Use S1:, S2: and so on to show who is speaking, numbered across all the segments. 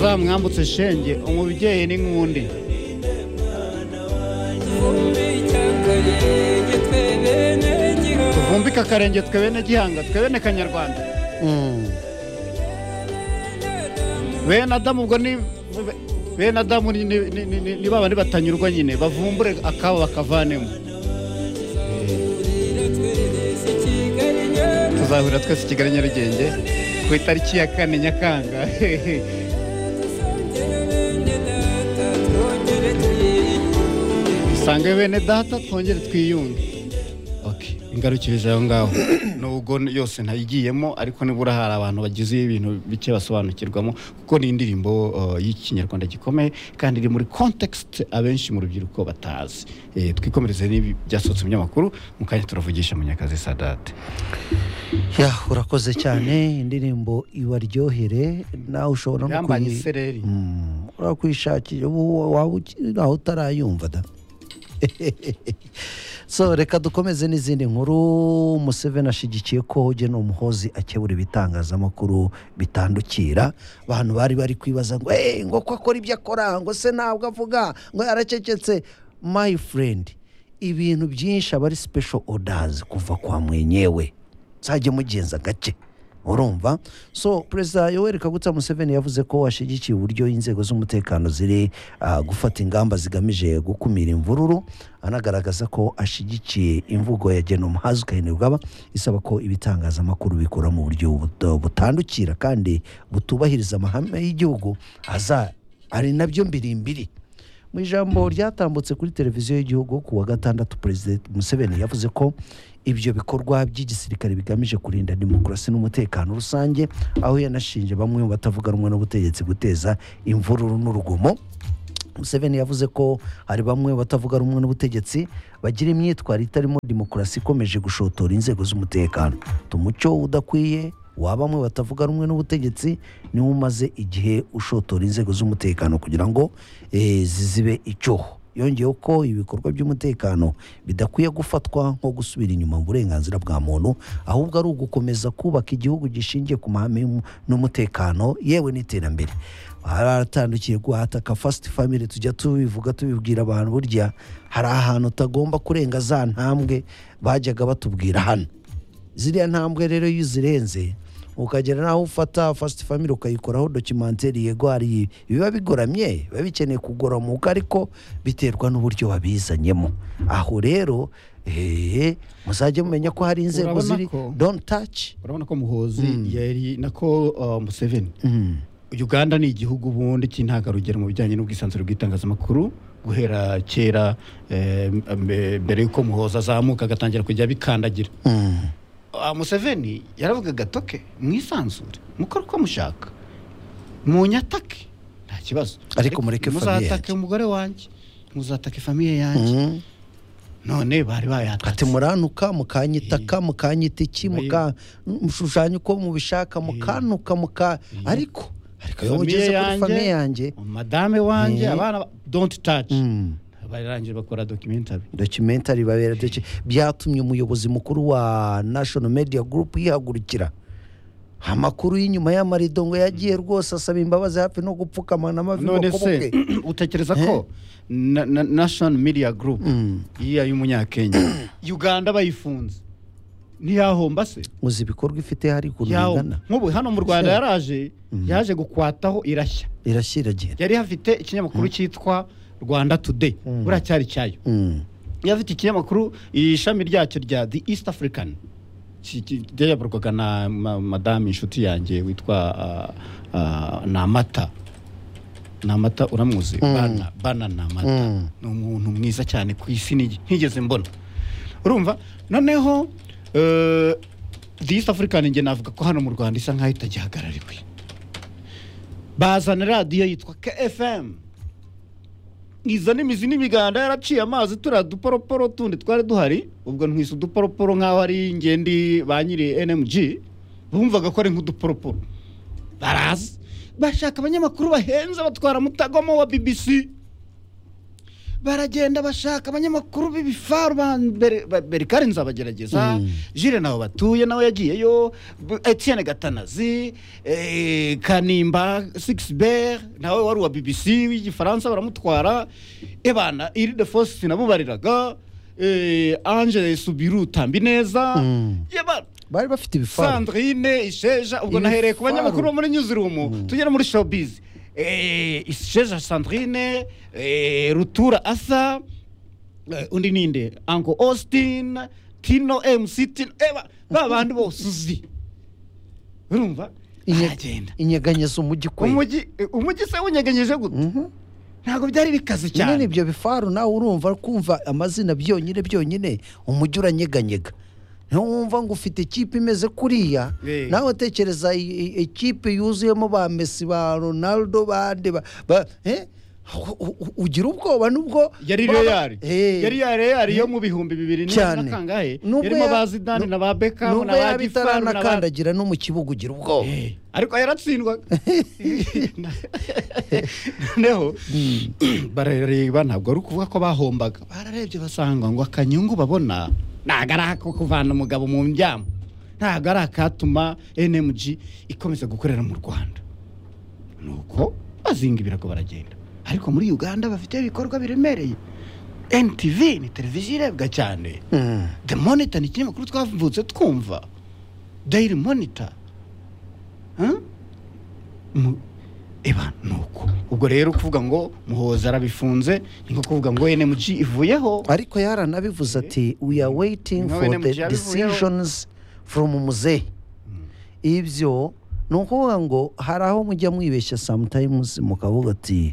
S1: uzamwambutse shenge umubyeyi ni nk'undi tuvumbika akarenge twe bene gihanga twe bene kanyarwanda bene adamu ubwo ni bene adamu ni babandi batanyurwa nyine bavumbure akabo bakavanemo tuzahurira twese Kigali Nyarugenge ku itariki ya 4 Nyakanga sange bene data twongere twiyunge ingarukirije aho ngaho nubwo yose ntayigiyemo ariko nibura hari abantu bagize ibintu bike basobanukirwamo kuko ni indirimbo y'ikinyarwanda gikomeye kandi iri muri context abenshi mu rubyiruko batazi twikomereze n'ibi byasohotse mu nyamakuru mu kanya turavugisha Munyakazi Sadat.
S2: Ya urakoze cyane indirimbo ibaryohere nawe ushobora no kwishakira aho utarayumva da. So reka dukomeze n'izindi nkuru. Museveni ashigikiye ko Gen Umuhozi akebura ibitangazamakuru bitandukira. Abantu bari kwibaza ngo ngo ko akora ibyo akora ngo se ntabwo avuga ngo yaracecetse. My friend, ibintu byinshi abari special orders kuva kwa mwenyewe sajye mugenza gace urumva. So President Yoweri Kaguta Museveni yavuze ko ashigikiye uburyo inzego z'umutekano ziri gufata ingamba zigamije gukumira imvururu, anagaragaza ko ashigikiye imvugo ya Gen Umuhozi Kainerugaba isaba ko ibitangazamakuru bikora mu buryo butandukira kandi butubahiriza amahame y'igihugu ari nabyo mbirimbiri. Mu ijambo ryatambutse kuri televiziyo y'igihugu ku wa gatandatu, President Museveni yavuze ko ibyo bikorwa by'igisirikare bigamije kurinda demokrasi n'umutekano rusange, aho yanashinje bamwe mu batavuga rumwe n'ubutegetsi guteza imvururu n'urugomo. Museveni yavuze ko hari bamwe batavuga rumwe n'ubutegetsi bagira imyitwarire itarimo demokrasi ikomeje gushotora inzego z'umutekano. Tumucyo udakwiye wa bamwe batavuga rumwe n'ubutegetsi ni umaze igihe ushotora inzego z'umutekano kugira ngo zizibe icyoho. Yongeyeho ko ibikorwa by'umutekano bidakwiye gufatwa nko gusubira inyuma mu burenganzira bwa muntu, ahubwo ari ugukomeza kubaka igihugu gishingiye ku mahame n'umutekano yewe n'iterambere. Haratandukiye guhataka First Family, tujya tubivuga tubibwira abantu burya hari ahantu utagomba kurenga za ntambwe bajyaga batubwira hano. Ziriya ntambwe rero iyo uzirenze ukagera naho ufata First Family ukayikoraho documentary yego ari biba bigoramye, biba bikeneye kugoramuka ariko biterwa n'uburyo wabizanyemo. Aho rero muzajye mumenya ko hari inzego ziri don't touch.
S1: Urabona ko Muhozi yari nako Museveni Uganda ni igihugu bundi cy'intangarugero mu bijyanye n'ubwisanzure bw'itangazamakuru guhera kera mbere yuko Muhozi azamuka agatangira kujya bikandagira. Museveni yaravugaga toke mwisanzure mukora uko mushaka munyatake nta kibazo
S2: ariko mureke famille
S1: muzatake umugore wanjye muzatake famille yanjye. None bari bayatatse
S2: ati muranuka mukanyitaka mukanyitiki mushushanya uko mubishaka mukanuka ariko yogeze kuri famille yanjye
S1: madame wanjye abana don't touch. Barangije bakora documentary
S2: babera byatumye umuyobozi mukuru wa National Media Group yihagurukira amakuru y'inyuma y'amarido ngo yagiye rwose asaba imbabazi hafi no gupfukama n'amavi
S1: bakobwe. Utekereza ko National Media Group iya y'umunyakenya Uganda bayifunze ntiyahomba se
S2: uzi ibikorwa ifite hari kuningana
S1: nk'ubu hano mu Rwanda yaje gukwataho irashya yari hafite ikinyamakuru cyitwa Rwanda Today buracyari cyayo. Yafite ikinyamakuru ishami ryacyo rya The East African cyayoborwaga na madame inshuti yanjye witwa Namata uramuzi bana Namata ni umuntu mwiza cyane ku isi ntigeze mbona urumva. Noneho The East African nge navuga ko hano mu Rwanda isa nkaho itagihagarariwe. Bazana radio yitwa KFM izana imizi n'imiganda yaraciye amazi duporoporo tundi twari duhari ubwo ntwise uduporoporo nk'aho ari ingendi banyiri NMG bumvaga ko ari nk'uduporoporo barazi bashaka abanyamakuru bahenze batwara mutagomo wa BBC baragenda bashaka abanyamakuru b'ibifaru Berikari Nzabagerageza Jire nawe batuye nawe yagiyeyo Etienne Gatanazi Kanimba Sixbert nawe wari wa BBC w'igifaransa baramutwara ebana iri de force nabo bariraga Ange Subiru Tambineza yeba
S2: bari bafite ibifaru
S1: Sandrine Isheja ubwo nahereye ku banyamakuru bo muri Newsroom tugera muri Showbiz Isheja Sandrine Rutura Asa undi ninde Uncle Austin Tino MC eba babandi bose uzi urumva agenda
S2: inyeganyezo umujyi kwe
S1: umujyi se unyeganyeje gute ntago byari bikaze cyane
S2: none ibyo bifaru nawe urumva kumva amazina byonyine umujyi uranyeganyega ntumva ngo ufite ikipe imeze kuriya nawe tekereza ikipe yuzuyemo ba Messi ba Ronaldo bande ugira ubwoba nubwo
S1: yari Real yo mu bihumbi 2000 nakangahe yarimo bazidani na ba Beckham na ba Gifaru na
S2: kandagira no mu kibuga ugira ubwoba
S1: ariko yaratsindwa neho barareba ntabwo ari kuvuga ko bahombaga bararebye basanga ngo akanyungu babona nagara ko kuvana umugabo mu njyamo nagara katuma NMG ikomeza gukorera mu Rwanda nuko bazinga ibirago baragenda ariko muri Uganda bafite ibikorwa biremereye NTV ni televiziyo irebwa cyane The Monitor ni ikinyamakuru twavutse twumva Daily Monitor eba nuko ubwo rero kuvuga ngo Muhoza arabifunze niko kuvuga ngo NMG ivuyeho
S2: ariko yaranabivuze ati we are waiting for the decisions from Muzehe ibyo nuko ngo hari aho mujya mwibeshya sometimes mukavuga ati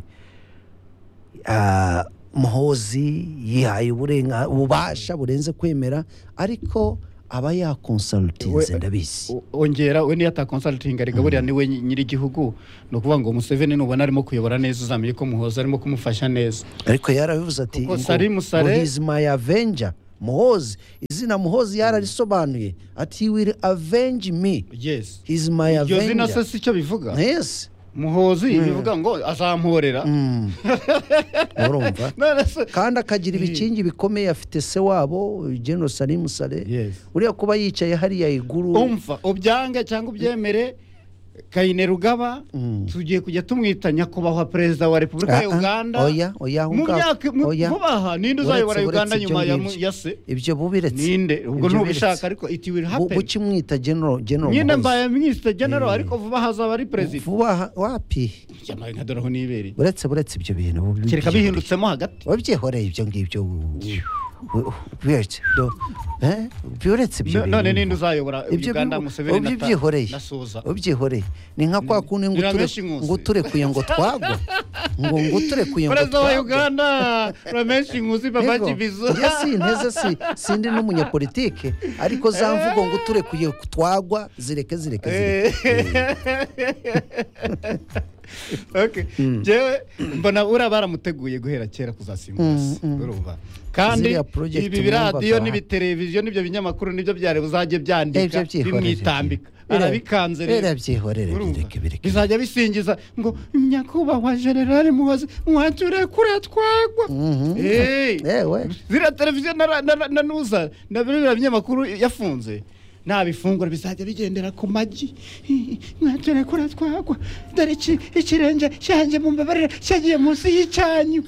S2: Muhozi yihaye ububasha burenze kwemera ariko aba ya consultings ndabizi
S1: ongera we niya ta consulting ariko buriya niwe nyiri gihugu no kuvuga ngo Museveni nubona arimo kuyobora neza uzamenye ko Muhoza arimo kumufasha neza
S2: ariko yarabivuze ati he's my avenger Muhozi izina Muhozi yararisobanuye ati he will avenge me
S1: yes
S2: he's my avenger
S1: yo zina se cyo bivuga
S2: yes
S1: Muhozi bivuga ngo azamporera
S2: urumva kandi akagira ibikingi bikomeye afite se wabo General Salim Saleh uriya kuba yicaye hariya iguru
S1: umva ubyange cyangwa ubyemere Kayine Rugaba tugiye kujya tumwita nyakubahwa perezida wa Repubulika ya Uganda mubaha ninde uzayobora Uganda nyuma ya se
S2: ibyo bubiretse
S1: ninde ubwo ntubishaka ariko it will happen
S2: bukimwita general
S1: nyine mbaye minister general ariko vuba hazaba ari president
S2: vuba wapi
S1: cyamaye nkadoroho nibere
S2: buretse ibyo bintu
S1: kireka bihindutsemo hagati
S2: wabyehoreye ibyo ngibyo byuretse ibyo
S1: none ninde uzayobora Uganda Museveni
S2: ubyihoreye ni nka kwa kundi ngo turekuye ngo twagwa ngo turekuye ngo
S1: twagwa wa Uganda Rameshi Nkusi Papa Kibizo
S2: sindi n'umunyapolitike ariko zamvugo ngo turekuye twagwa zireke
S1: okay jewe mbona baramuteguye guhera kera kuzasimbuza urumva kandi ibi biradiyo n'ibiteleviziyo n'ibyo binyamakuru nibyo byare buzaje byandika bimwitambika arabikanze
S2: rero bireke
S1: bizajya bisingiza ngo nyakubahwa General Muhozi mwature kure twagwa zira televiziyo na nuza na biriya binyamakuru yafunze nabifungura bizajya bigendera ku magi mwature kure twagwa dore ikirenge cyanjye mu mbabarira cyagiye munsi y'icyanyu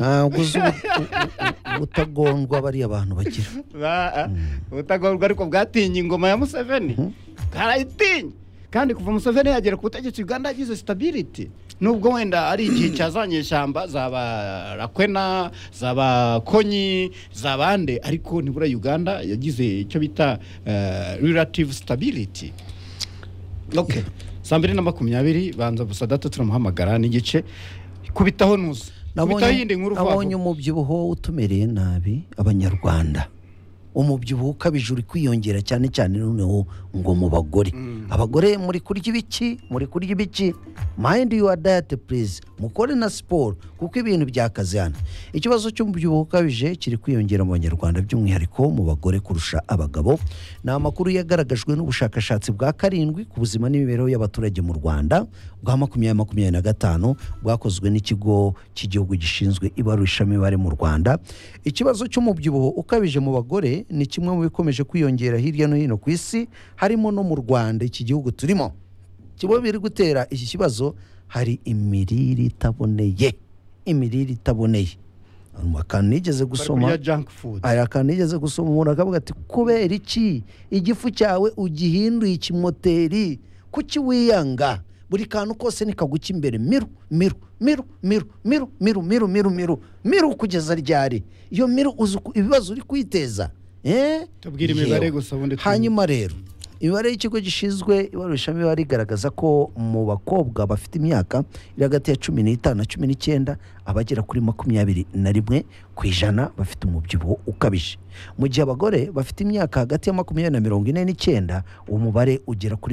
S2: utagondwa bari abantu bagira
S1: utagondwa ariko bwatinye ingoma ya Museveni karayitinya kandi kuva Museveni yagera ku butegetsi Uganda yagize stability nubwo wenda ari igihe cyazanye ishyamba zaba Rakwena zaba Konyi zabande ariko nibura Uganda yagize icyo bita relative stability. Okay 220 banza Busadata turamuhamagara n'igice kubitaho nuza kubitaho yindi nkuru vuba
S2: abonye umubyibuho utumereye nabi abanyarwanda umubyibuho ukabije uri kwiyongera cyane noneho ngo mu bagore abagore muri kurya ibiki mind your diet please, mukore na siporo kuko ibintu byakaze hano. Ikibazo cy'umubyibuho ukabije kiri kwiyongera mu banyarwanda by'umwihariko mu bagore kurusha abagabo. Ni amakuru yagaragajwe n'ubushakashatsi bwa 7 ku buzima n'imibereho y'abaturage mu Rwanda bwa 2025 bwakozwe n'ikigo cy'igihugu gishinzwe ibarurishamibare mu Rwanda. Ikibazo cy'umubyibuho ukabije mu bagore ni kimwe mu bikomeje kwiyongera hirya no hino ku isi, harimo no mu Rwanda iki gihugu turimo. Kibo biri gutera iki kibazo hari imirire itaboneye. Akantu nigeze gusoma umuntu akavuga ati kubera iki igifu cyawe ugihinduye ikimoteri, kuki wiyanga buri kantu kose nikaguca imbere miru kugeza ryari? Iyo miru ibibazo uri kwiteza
S1: tubwira imibare gusa ubundi.
S2: Hanyuma rero imibare y'ikigo gishinzwe ibarurishamibare igaragaza ko mu bakobwa bafite imyaka iri hagati ya 15 na 19 abagera kuri 21% bafite umubyibuho ukabije, mu gihe abagore bafite imyaka hagati ya 20 na 49 uwo mubare ugera kuri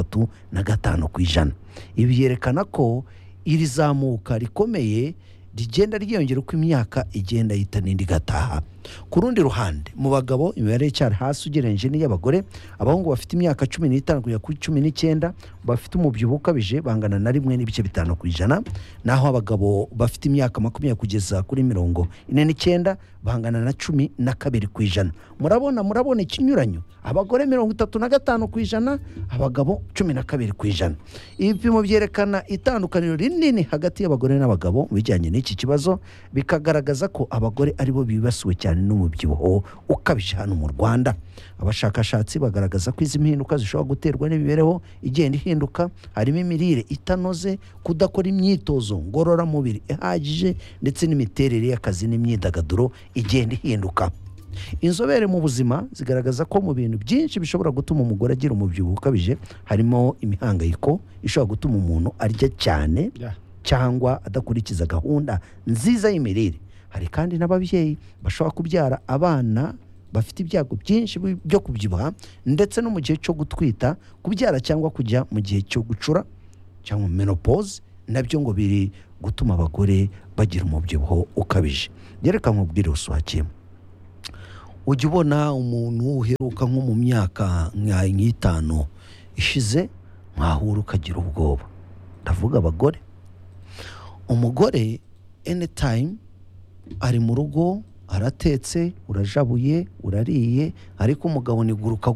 S2: 35%. Ibi byerekana ko iri zamuka rikomeye rigenda ryiyongera uko imyaka igenda yita n'indi gataha. Ku rundi ruhande mu bagabo imibare cyari hasi ugereranyije n'iy'abagore. Abahungu bafite imyaka 15 kugera kuri 19 bafite umubyibuho ukabije bangana na 1.5%, naho abagabo bafite imyaka 20 kugeza kuri 49 bangana na 12%. Murabona ikinyuranyo, abagore 35%, abagabo 12%. Ibipimo byerekana itandukaniro rinini hagati y'abagore n'abagabo bijyanye n'iki kibazo, bikagaragaza ko abagore aribo bibasiwe cyane n'umubyibuho ukabije hano mu Rwanda. Abashakashatsi bagaragaza ko izi mpinduka zishobora guterwa n'imibereho igenda ihinduka, harimo imirire itanoze, kudakora imyitozo ngororamubiri ihagije ndetse n'imiterere y'akazi n'imyidagaduro igenda ihinduka. Inzobere mu buzima zigaragaza ko mu bintu byinshi bishobora gutuma umugore agira umubyibuho ukabije harimo imihangayiko ishobora gutuma umuntu arya cyane cyangwa adakurikiza gahunda nziza y'imirire. Hari kandi n'ababyeyi bashobora kubyara abana bafite ibyago byinshi byo kubyibuha, ndetse no mu gihe cyo gutwita, kubyara cyangwa kujya mu gihe cyo gucura cyangwa menopause, nabyo ngo biri gutuma abagore bagira umubyibuho ukabije. Reka nkubwire uswakiyemo, ujya ubona umuntu uheruka nko mu myaka nk'itanu ishize mwahura ukagira ubwoba. Ndavuga abagore. Umugore anytime ari mu rugo, aratetse, urajabuye, urariye, ariko umugabo ni guruka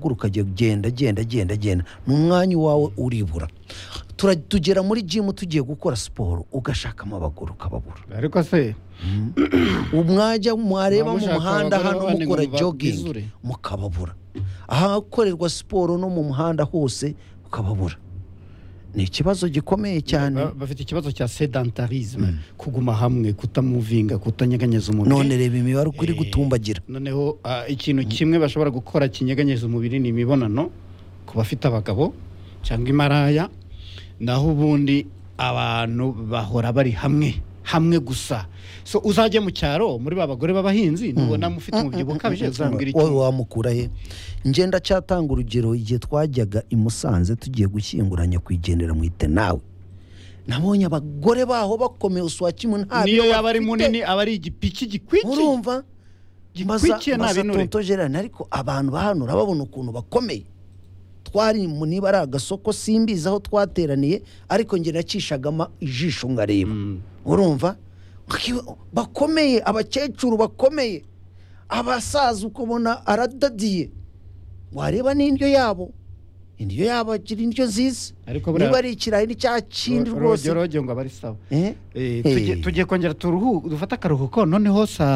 S2: genda n'umwanya wawe uribura. Tugera muri gym tugiye gukora siporo ugashakamo abagore ukababura.
S1: Ariko se
S2: umwajya mwareba mu muhanda hano mukora jogging mukababura, ahakorerwa siporo no mu muhanda hose ukababura. Ni ikibazo gikomeye cyane.
S1: Bafite ikibazo cya sedentarisme, kuguma hamwe, kutamuvinga, kutanyeganyeza umubiri.
S2: None reba imibare ukuri gutumbagira.
S1: Noneho ikintu kimwe bashobora gukora kinyeganyeza umubiri ni imibonano ku bafite abagabo cyangwa imaraya, naho ubundi abantu bahora bari hamwe gusa. So uzajye mu cyaro muri babagore b'abahinzi nubona mufite umubyibuho ukabije uzambwira iki?
S2: Wowe wamukura he? Ngenda cyatanga urugero igihe twajyaga i Musanze tugiye gushyinguranya kwigendera mu ite nawe. Nabonye abagore baho bakomeye uswakimu nta
S1: niyo yaba ari munini aba ari igipiki gikwiki.
S2: Urumva?
S1: Gikwikiye nabinure.
S2: Ariko abantu bahanura babona ukuntu bakomeye. Twari niba ari agasoko simbiza aho twateraniye, ariko nge nacishagama ijisho ngareba. Urumva? Bakomeye, abakecuru bakomeye, abasaza ukubona aradadiye, wareba n'indyo yabo agira indyo nziza. Niba ari ikirayi n'icya kindi rwose
S1: roge ngo abari sawa. Tugiye kongera dufata akaruhuko, noneho saa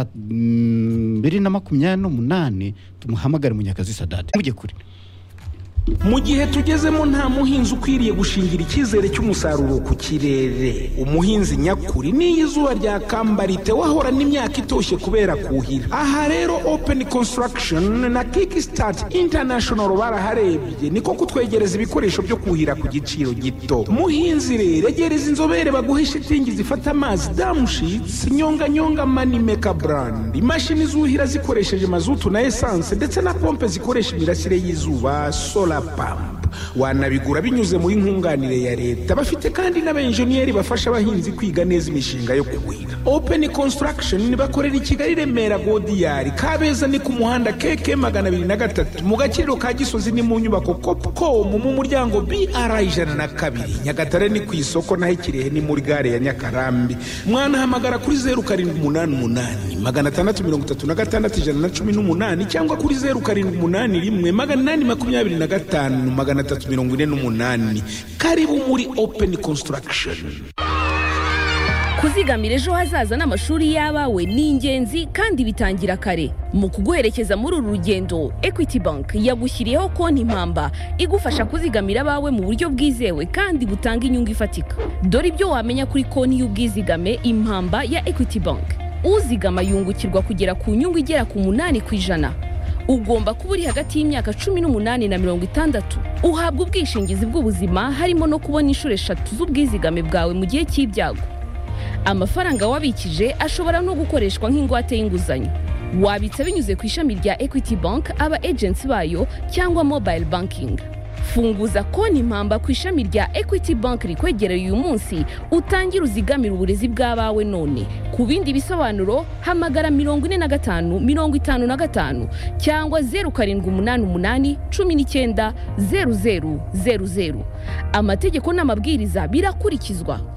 S1: 2028 tumuhamagare Munyakazi Sadade. Mujye kuri
S3: mu gihe tugezemo nta muhinzi ukwiriye gushingira icyizere cy'umusaruro ku kirere. Umuhinzi nyakuri n'iyo izuba ryakambarite wahorana imyaka itoshye kubera kuhira. Aha rero Open Construction na Kickstart International baraharebye, niko kutwegereza ibikoresho byo kuhira ku giciro gito. Muhinzi rero egereza inzobere baguhe shitingi zifata amazi, damushitsi, nyonga money maker brand, imashini zuhira zikoresheje mazutu na essence, ndetse na pompe zikoresha imirasire y'izuba, solar pump. wanabigura binyuze muri nkunganire ya leta. Bafite kandi n'abenjeniyeri bafasha abahinzi kwiga neza imishinga yo kuhira. Open Construction bakorera i Kigali Remera Godiyari, Kabeza ni ku muhanda KK 203, mu Gakiriro ka Gisozi ni mu nyubako Copcom mu muryango BR 102, Nyagatare ni ku isoko naho Kirehe ni muri gare ya Nyakarambi. Mwana hamagara kuri 0788 636 cyangwa kuri 0781 karibu muri Open Construction.
S4: Kuzigamira ejo hazaza n'amashuri y'abawe ni ingenzi kandi bitangira kare. Mu kuguherekeza muri uru rugendo, Equity Bank yagushyiriyeho konti impamba igufasha kuzigamira abawe mu buryo bwizewe kandi butanga inyungu ifatika. Dore ibyo wamenya kuri konti y'ubwizigame impamba ya Equity Bank. Uzigama yungukirwa kugera ku nyungu igera ku 8%. Ugomba kuba uri hagati y'imyaka 18 na 60. Uhabwa ubwishingizi bw'ubuzima harimo no kubona inshuro 3 z'ubwizigame bwawe mu gihe cy'ibyago. Amafaranga wabikije ashobora no gukoreshwa nk'ingwate y'inguzanyo. Wabitsa binyuze ku ishami rya Equity Bank, aba agents bayo cyangwa mobile banking. Funguza konti impamba ku ishami rya Equity Bank rikwegereye uyu munsi, utangira uzigamira uburezi bw'abawe none. Ku bindi bisobanuro hamagara 45 55 cyangwa 0788 19 0000. Amategeko n'amabwiriza birakurikizwa.